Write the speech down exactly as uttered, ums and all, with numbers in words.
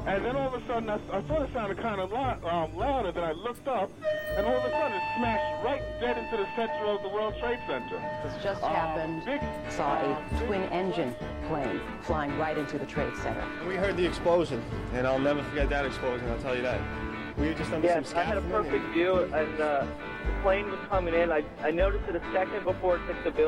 And then all of a sudden, I, I thought it sounded kind of loud, um, louder. Then I looked up, and all of a sudden, it smashed right dead into the center of the World Trade Center. This just Um, happened. big- Saw a twin-engine plane flying right into the Trade Center. We heard the explosion, and I'll never forget that explosion, I'll tell you that. We were just under Yes, some I had a scaffolding. perfect view, and uh, the plane was coming in. I, I noticed it a second before it hit the building.